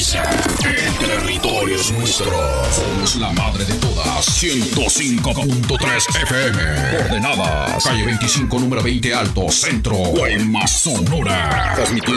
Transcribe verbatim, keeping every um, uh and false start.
Televisa. El territorio es nuestro. Somos la madre de todas. ciento cinco punto tres F M. Coordenadas. Calle veinticinco, número veinte Alto, Centro. Guaymas, Sonora. Transmitiendo